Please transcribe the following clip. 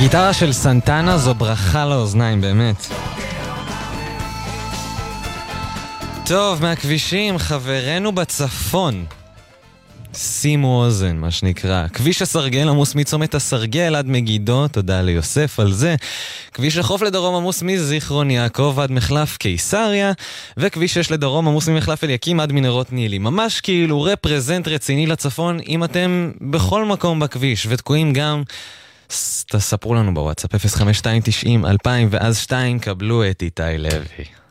הגיטרה של סנטנה זו ברכה לאוזניים, באמת. טוב, מהכבישים, חברנו בצפון. שימו אוזן, מה שנקרא. כביש הסרגל עמוס מצומת הסרגל עד מגידו, תודה ליוסף על זה. כביש החוף לדרום עמוס מזיכרון יעקב עד מחלף קיסריה, וכביש 6 לדרום עמוס ממחלף אליקים עד מנהרות נילי. ממש כאילו רפרזנט רציני לצפון, אם אתם בכל מקום בכביש ותקועים גם, תספרו לנו בוואטסאפ 05290-2000 ואז 2 קבלו את איתי לוי.